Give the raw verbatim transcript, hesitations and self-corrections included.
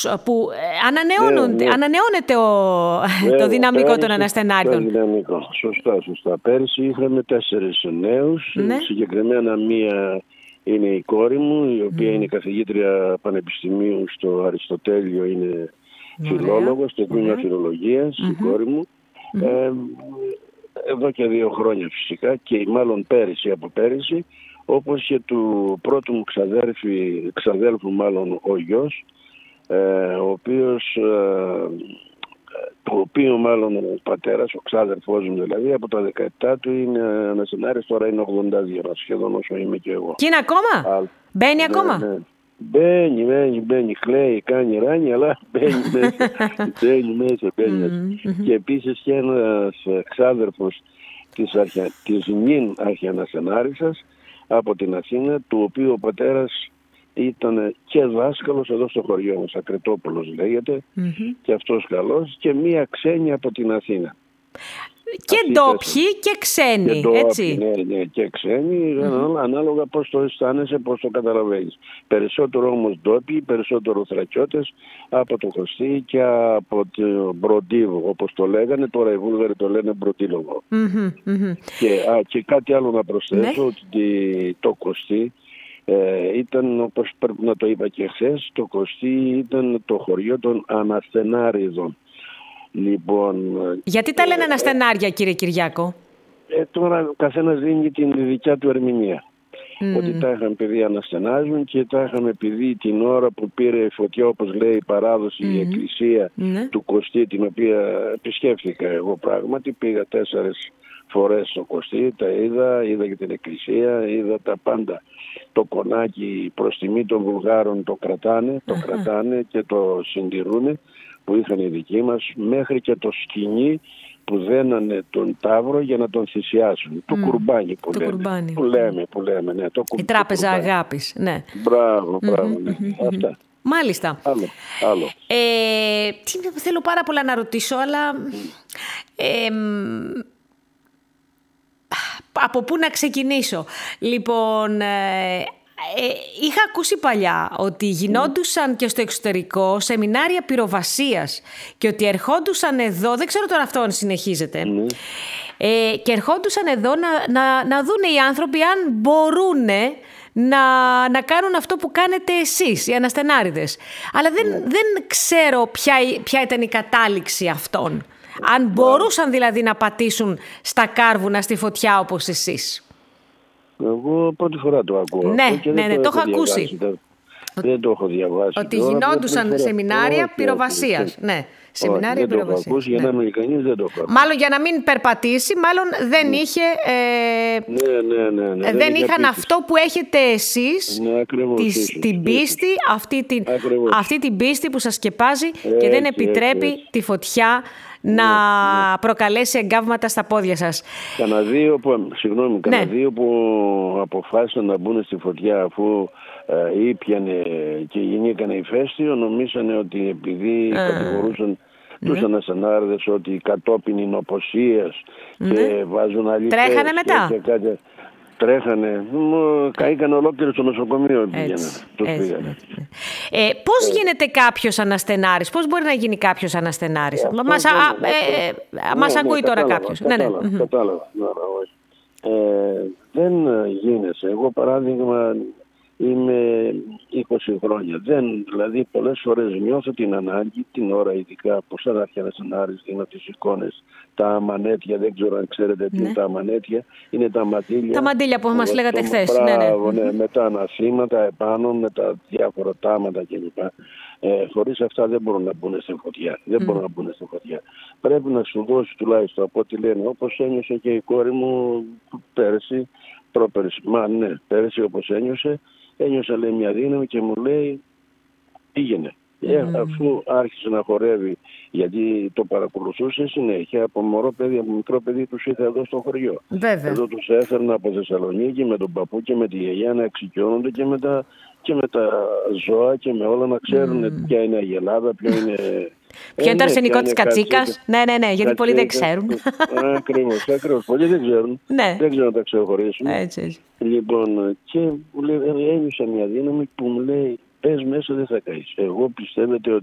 που ανανεώνονται, ναι, ναι. ανανεώνεται ο, ναι, το δυναμικό πέρυσι, των αναστενάριδων. Δυναμικό. Σωστά, σωστά. Πέρυσι είχαμε τέσσερις νέους, ναι. Συγκεκριμένα μία είναι η κόρη μου, η οποία mm. είναι καθηγήτρια πανεπιστημίου στο Αριστοτέλειο, είναι φιλόλογος, στο τμήμα φιλολογίας, mm-hmm. η κόρη μου. Mm-hmm. Ε, εδώ και δύο χρόνια φυσικά, και μάλλον πέρυσι από πέρυσι, όπως και του πρώτου μου ξαδέρφη, ξαδέλφου μάλλον ο γιος, ε, ο οποίος, ε, το οποίο μάλλον ο πατέρας, ο ξάδερφός μου δηλαδή, από τα δεκαεπτά του είναι αναστενάρης, τώρα είναι ογδόντα δύο, σχεδόν όσο είμαι και εγώ. Και είναι ακόμα? Α, μπαίνει ναι, ακόμα? Ναι. Μπαίνει, μπαίνει, μπαίνει, κλαίει, κάνει ράνι, αλλά μπαίνει μέσα, μπαίνει μέσα, μπαίνει mm-hmm. Και επίσης και ένας ξάδερφος της, αρχα, της νυν αρχιαναστενάρισσας από την Αθήνα, του οποίου ο πατέρας ήταν και δάσκαλος εδώ στο χωριό μας, Ακριτόπουλος λέγεται, mm-hmm. και αυτός καλός, και μία ξένη από την Αθήνα. Και ντόπιοι και ξένοι, και έτσι. Ναι, ναι, και ξένοι, mm-hmm. ανάλογα πώς το αισθάνεσαι, πώς το καταλαβαίνεις. Περισσότερο όμως ντόπιοι, περισσότερο θρακιώτες από το Κωστή και από το Μπροντίβο, όπως το λέγανε. Τώρα οι Βούλγαροι το λένε Μπροντίλογο. Mm-hmm, mm-hmm. Και, α, και κάτι άλλο να προσθέσω, ναι. Ότι το Κωστή ε, ήταν, όπως πρέπει να το είπα και χθες, το Κωστή ήταν το χωριό των Αναστενάριδων. Λοιπόν, γιατί τα λένε αναστενάρια, κύριε Κυριάκο? Ε, τώρα ο καθένας δίνει την δικιά του ερμηνεία. Mm. Ότι τα είχαν επειδή αναστενάζουν, και τα είχαν επειδή την ώρα που πήρε φωτιά, όπως λέει η παράδοση, mm. η εκκλησία mm. του Κωστή, την οποία επισκέφθηκα εγώ πράγματι. Πήγα τέσσερις φορές στο Κωστή, τα είδα, είδα και την εκκλησία, είδα τα πάντα. Το κονάκι προς τιμή των Βουλγάρων το κρατάνε, το uh-huh. κρατάνε και το συντηρούνε, που είχαν οι δικοί μας, μέχρι και το σκηνή που δένανε τον Ταύρο για να τον θυσιάσουν. Mm. Το κουρμπάνι που, το λέμε, κουρμπάνι. που λέμε. Που λέμε ναι, το η τράπεζα κουρμπάνι. Αγάπης. Ναι. Μπράβο, μπράβο. Ναι. Mm-hmm. Αυτά. Μάλιστα. Άλλο. άλλο. Ε, τι, θέλω πάρα πολλά να ρωτήσω, αλλά... Ε, από πού να ξεκινήσω? Λοιπόν... Ε, Ε, είχα ακούσει παλιά ότι γινόντουσαν mm. και στο εξωτερικό σεμινάρια πυροβασίας και ότι ερχόντουσαν εδώ, δεν ξέρω τώρα αυτό αν συνεχίζεται, mm. ε, και ερχόντουσαν εδώ να, να, να δούνε οι άνθρωποι αν μπορούν να, να κάνουν αυτό που κάνετε εσείς, οι αναστενάριδες. Αλλά δεν, mm. δεν ξέρω ποια, ποια ήταν η κατάληξη αυτών. Αν μπορούσαν δηλαδή να πατήσουν στα κάρβουνα, στη φωτιά όπως εσείς. Εγώ πρώτη φορά το ακούω. Ναι, ναι, ναι, το, το έχω ακούσει. Δεν, δεν το έχω διαβάσει. Ότι τώρα, γινόντουσαν σεμινάρια πυροβασίας. Ναι, σεμινάρια πυροβασίας. Δεν το έχω ακούσει, για να είμαι ειλικρινής, δεν το έχω ακούσει. Μάλλον για να μην περπατήσει, μάλλον δεν ναι. είχε... Ε, ναι, ναι, ναι, ναι. Δεν, δεν είχαν πίστη. Αυτό που έχετε εσείς, ναι, ακριβώς, της, ίσως, την πίστη, αυτή την, αυτή την πίστη που σας σκεπάζει έτσι, και δεν επιτρέπει έτσι, έτσι. τη φωτιά να ναι, ναι. προκαλέσει εγκάβματα στα πόδια σας. Κανα δύο που, συγγνώμη, κανα ναι. δύο που αποφάσισαν να μπουν στη φωτιά αφού ε, ήπιανε και γινήκανε ηφαίστειο, νομίσανε ότι επειδή ε. κατηγορούσαν ναι. τους αναστενάριδες ότι κατόπιν εινοποσίας ναι. και βάζουν αλήθειες. Τρέχανε μετά. Και κάτι, τρέχανε, καήκαν ολόκληρο στο νοσοκομείο. Έτσι, έτσι, έτσι. Ε, πώς ε, γίνεται κάποιος αναστενάρης, πώς μπορεί να γίνει κάποιος αναστενάρης? Ε, μας ναι, α, ναι, ε, ε, μας ναι, ακούει ναι, τώρα κατάλαβα, κάποιος. Κατάλαβα, ναι, ναι. κατάλαβα. Ναι, ναι, ε, δεν γίνεσαι. Εγώ παράδειγμα είμαι είκοσι χρόνια. Δεν, δηλαδή πολλές φορές νιώθω την ανάγκη την ώρα ειδικά που σαν αρχιαναστενάρης δίνω τις εικόνες, τα αμανέτια, δεν ξέρω αν ξέρετε τι ναι. είναι τα αμανέτια, είναι τα μαντήλια. Τα μαντήλια που μας λέγατε χθες. Ναι, ναι. ναι, με τα αναθήματα επάνω, με τα διάφορα τάματα κλπ. Ε, χωρίς αυτά δεν μπορούν να μπουν στη φωτιά. Δεν mm. μπορούν να μπουν στη φωτιά. Πρέπει να σου δώσει τουλάχιστον από ό,τι λένε, όπως ένιωσε και η κόρη μου πέρσι, πρόπερσι, μα ναι, πέρσι όπως ένιωσε, ένιωσε λέει μια δύναμη και μου λέει πήγαινε. Mm. Ε, αφού άρχισε να χορεύει, γιατί το παρακολουθούσε συνέχεια από μωρό παιδί, από μικρό παιδί τους ήρθε εδώ στο χωριό. Βέβαια. Εδώ τους έφερνα από Θεσσαλονίκη με τον παππού και με τη γιαγιά να εξοικειώνονται και με τα, και με τα ζώα και με όλα, να ξέρουν mm. ποια είναι η αγελάδα, ποιο είναι... Ποιο είναι το αρσενικό της κατσίκας. Ναι, ναι, ναι, γιατί πολλοί δεν ξέρουν. Ακριβώς, ακριβώς. Πολλοί δεν ξέρουν. Ναι. Δεν ξέρουν να τα ξεχωρίσουν. Έτσι, έτσι. Λοιπόν, και μου λέει, ένιωσα μια δύναμη που μου λέει, πες μέσα δεν θα καείς. Εγώ πιστεύετε ότι